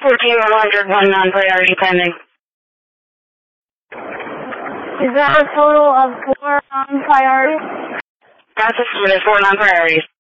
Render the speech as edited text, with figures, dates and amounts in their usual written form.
14-100, one non-priority pending. Is that a total of 4 non-priorities? That's a 4 non-priorities.